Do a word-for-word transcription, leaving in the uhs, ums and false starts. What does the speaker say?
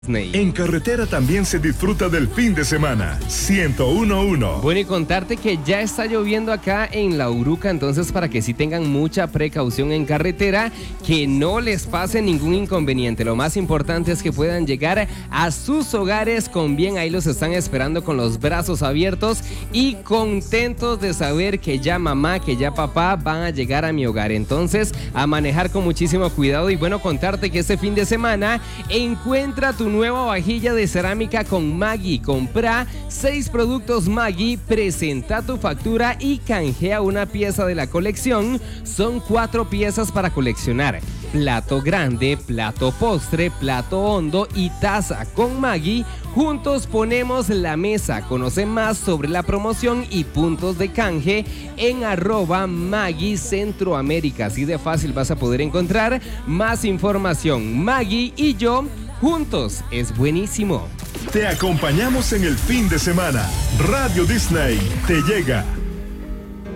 En carretera también se disfruta del fin de semana. ciento uno punto uno. Bueno, y contarte que ya está lloviendo acá en La Uruca, entonces para que sí tengan mucha precaución en carretera, que no les pase ningún inconveniente. Lo más importante es que puedan llegar a sus hogares con bien. Ahí los están esperando con los brazos abiertos y contentos de saber que ya mamá, que ya papá van a llegar a mi hogar. Entonces, a manejar con muchísimo cuidado. Y bueno, contarte que este fin de semana encuentra tu nueva vajilla de cerámica con Maggi. Compra seis productos Maggi, presenta tu factura y canjea una pieza de la colección. Son cuatro piezas para coleccionar: plato grande, plato postre, plato hondo y taza. Con Maggi, juntos ponemos la mesa. Conoce más sobre la promoción y puntos de canje en arroba Maggi Centroamérica. Así de fácil vas a poder encontrar más información. Maggi y yo, juntos es buenísimo. Te acompañamos en el fin de semana. Radio Disney te llega